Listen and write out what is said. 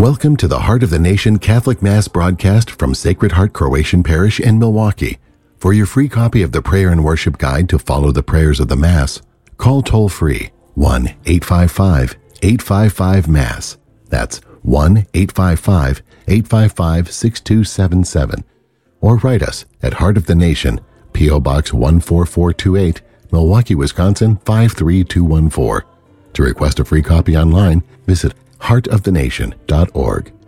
Welcome to the Heart of the Nation Catholic Mass broadcast from Sacred Heart Croatian Parish in Milwaukee. For your free copy of the Prayer and Worship Guide to follow the prayers of the Mass, call toll-free 1-855-855-MASS. That's 1-855-855-6277. Or write us at Heart of the Nation, P.O. Box 14428, Milwaukee, Wisconsin 53214. To request a free copy online, visit heartofthenation.org.